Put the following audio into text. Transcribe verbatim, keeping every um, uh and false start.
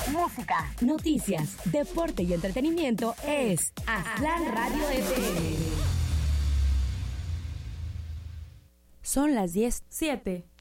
música, noticias, deporte y entretenimiento es Aztlán Radio F M. Son las diez, siete.